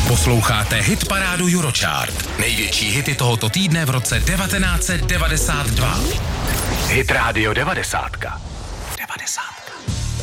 Posloucháte hitparádu Eurochart. Největší hity tohoto týdne v roce 1992. Hit Radio 90.